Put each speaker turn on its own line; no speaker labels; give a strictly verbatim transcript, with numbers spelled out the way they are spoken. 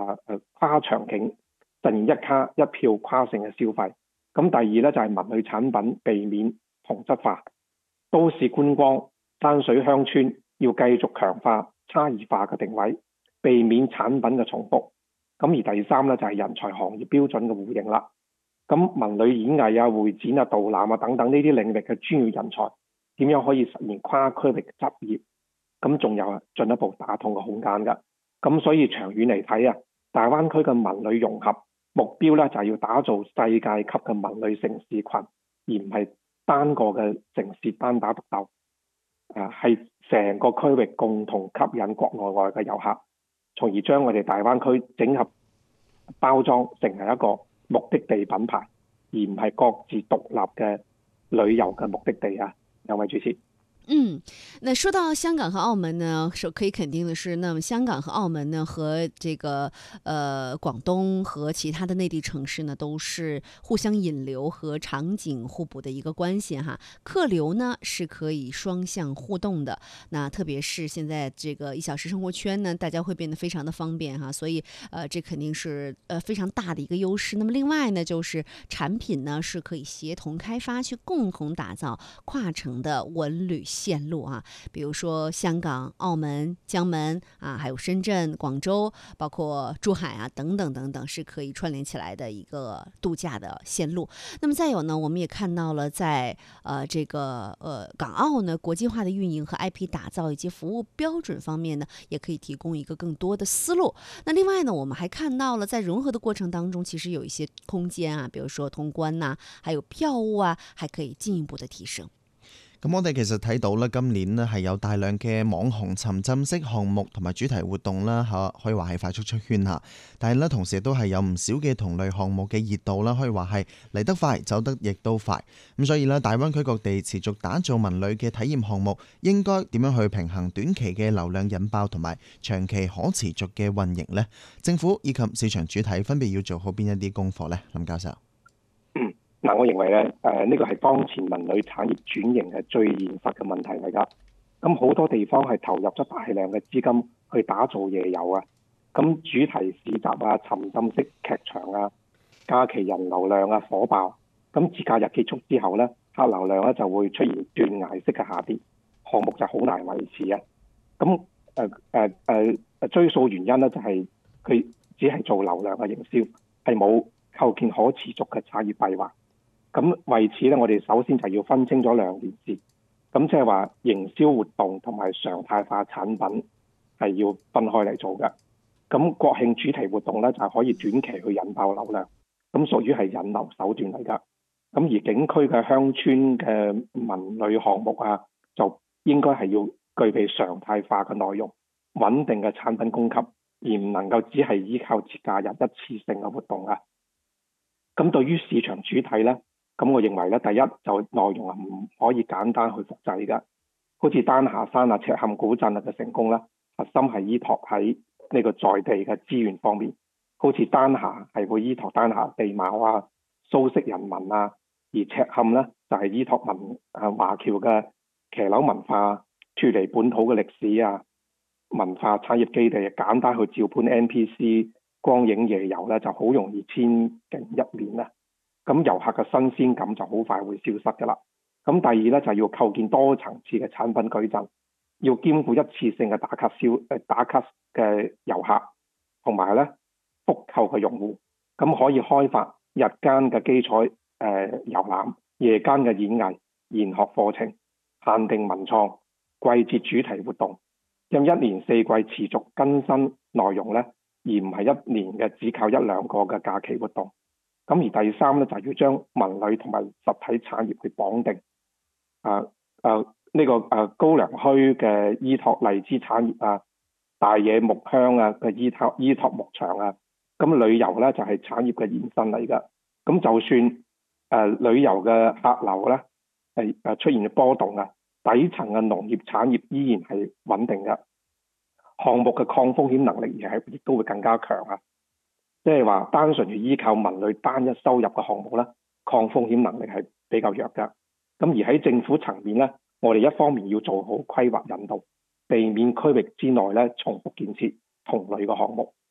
誒誒跨場景實現一卡一票跨城嘅消費。咁第二咧就係文旅產品避免同質化，都市觀光山水鄉村要繼續強化差異化嘅定位，避免產品嘅重複。咁而第三咧就係人才行業標準嘅互認啦。咁文旅演藝啊、會展啊、導覽啊等等呢啲領域嘅專業人才，點樣可以實現跨區域嘅執業？咁仲有進一步打通嘅空間㗎。咁所以長遠嚟睇啊，大灣區嘅文旅融合目標咧就係要打造世界級嘅文旅城市群，而唔係單個嘅城市單打獨鬥。誒係成個區域共同吸引國內外嘅遊客，從而將我哋大灣區整合包裝成為一個目的地品牌，而唔係各自獨立嘅旅遊嘅目的地啊。兩位主持。
嗯，那說到香港和澳門呢，是可以肯定的是，那麼香港和澳門呢，和這個呃廣東和其他的內地城市呢，都是互相引流和場景互補的一個關係哈。客流呢是可以雙向互動的，那特別是現在這個一小時生活圈呢，大家會變得非常的方便哈，所以呃這肯定是呃非常大的一個優勢。那麼另外呢，就是產品呢是可以協同開發，去共同打造跨城的文旅線路啊，比如說香港、澳門、江門啊，還有深圳、廣州，包括珠海啊等等等等，是可以串聯起來的一個度假的線路。那麼再有呢，我們也看到了在呃這個呃港澳呢國際化的運營和 I P 打造以及服務標準方面呢，也可以提供一個更多的思路。那另外呢，我們還看到了在融合的過程當中，其實有一些空間啊，比如說通關啊，還有票務啊，還可以進一步的提升。
咁我哋其實睇到咧，今年呢係有大量嘅網紅沉浸式項目同埋主題活動啦，嚇可以話係快速出圈嚇。但係咧，同時都係有唔少嘅同類項目嘅熱度啦，可以話係嚟得快，走得亦都快。咁所以咧，大灣區各地持續打造文旅嘅體驗項目，應該點樣去平衡短期嘅流量引爆同埋長期可持續嘅運營呢？政府以及市場主體分別要做好邊一啲功課呢？林教授。
嗱，我認為咧，誒呢個係當前文旅產業轉型嘅最現實嘅問題嚟㗎。咁好多地方係投入咗大量嘅資金去打造夜遊啊，咁主題市集啊、沉浸式劇場啊、假期人流量啊火爆。咁節假日結束之後咧，客流量咧就會出現斷崖式嘅下跌，項目就好難維持啊。咁誒誒誒誒追溯原因咧，就係佢只係做流量嘅營銷，係冇構建可持續嘅產業計劃。咁為此咧，我哋首先就要分清咗兩件事，咁即係話營銷活動同埋常態化產品係要分開嚟做嘅。咁國慶主題活動咧就係可以短期去引爆流量，咁屬於係引流手段嚟㗎。咁而景區嘅鄉村嘅文旅項目啊，就應該係要具備常態化嘅內容、穩定嘅產品供給，而唔能夠只係依靠節假日一次性嘅活動啊。咁對於市場主體咧，咁我認為咧，第一就內容啊唔可以簡單去複製㗎，好似丹霞山啊、赤坎古鎮啊嘅成功咧，核心係依託喺呢個在地嘅資源方面，好似丹霞係會依託丹霞地貌啊、蘇式人民啊，而赤坎咧就係依託文啊華僑嘅騎樓文化，脫離本土嘅歷史啊、文化產業基地，簡單去照搬 N P C 光影夜遊咧，就好容易千景一面啊。咁遊客嘅新鮮感就好快會消失㗎啦。咁第二咧就係要構建多層次嘅產品矩陣，要兼顧一次性嘅打卡消誒打卡嘅遊客，同埋咧復購嘅用戶。咁可以開發日間嘅基礎誒遊覽、夜間嘅演藝、研學課程、限定文創、季節主題活動，咁一年四季持續更新內容咧，而唔係一年嘅只靠一兩個嘅假期活動。咁而第三咧就係要將文旅同埋實體產業去綁定，啊啊呢、這個啊高粱墟嘅依託荔枝產業啊，大野木鄉啊嘅依託依託牧場啊，咁旅遊咧就係、是、產業嘅延伸嚟㗎。咁就算誒、啊、旅遊嘅客流咧係誒出現波動啊，底層嘅農業產業依然係穩定㗎，項目嘅抗風險能力而係亦都會更加強啊。即係話單純要依靠文旅單一收入嘅項目咧，抗風險能力係比較弱㗎。咁而喺政府層面咧，我哋一方面要做好規劃引導，避免區域之內咧重複建設同類嘅項目。